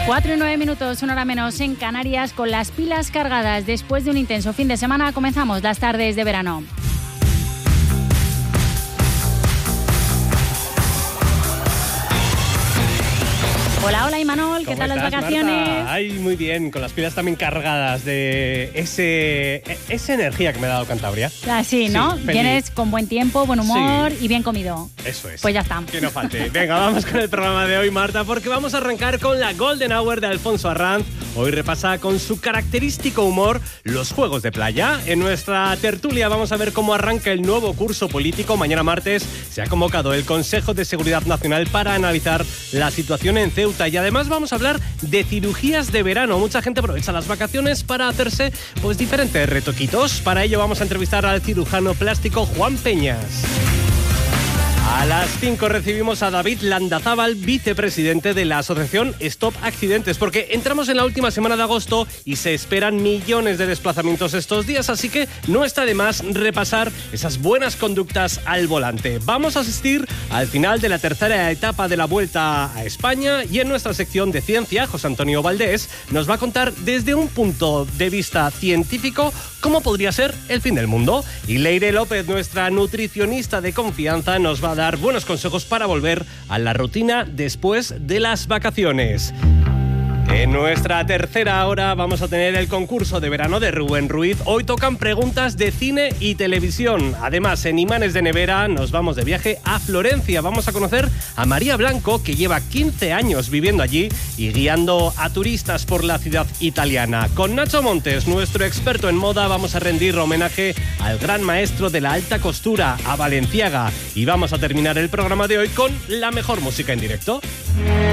4:09, una hora menos en Canarias, con las pilas cargadas. Después de un intenso fin de semana, comenzamos las tardes de verano. Hola, hola Imanol, ¿qué tal las vacaciones? Marta? Ay, muy bien, con las pilas también cargadas de esa energía que me ha dado Cantabria. Así, ¿no? Sí, vienes con buen tiempo, buen humor y bien comido. Eso es. Pues ya está. Que no falte. Venga, vamos con el programa de hoy, Marta, porque vamos a arrancar con la Golden Hour de Alfonso Arranz. Hoy repasa con su característico humor los juegos de playa. En nuestra tertulia vamos a ver cómo arranca el nuevo curso político. Mañana martes se ha convocado el Consejo de Seguridad Nacional para analizar la situación en Ceuta. Y además vamos a hablar de cirugías de verano. Mucha gente aprovecha las vacaciones para hacerse pues diferentes retoquitos. Para ello vamos a entrevistar al cirujano plástico Juan Peñas. A las 5 recibimos a David Landazábal, vicepresidente de la asociación Stop Accidentes, porque entramos en la última semana de agosto y se esperan millones de desplazamientos estos días, así que no está de más repasar esas buenas conductas al volante. Vamos a asistir al final de la tercera etapa de la Vuelta a España y en nuestra sección de ciencia, José Antonio Valdés nos va a contar desde un punto de vista científico cómo podría ser el fin del mundo. Y Leire López, nuestra nutricionista de confianza, nos va a dar buenos consejos para volver a la rutina después de las vacaciones. En nuestra tercera hora vamos a tener el concurso de verano de Rubén Ruiz. Hoy tocan preguntas de cine y televisión. Además, en Imanes de Nevera nos vamos de viaje a Florencia. Vamos a conocer a María Blanco, que lleva 15 años viviendo allí y guiando a turistas por la ciudad italiana. Con Nacho Montes, nuestro experto en moda, vamos a rendir homenaje al gran maestro de la alta costura, a Balenciaga. Y vamos a terminar el programa de hoy con la mejor música en directo.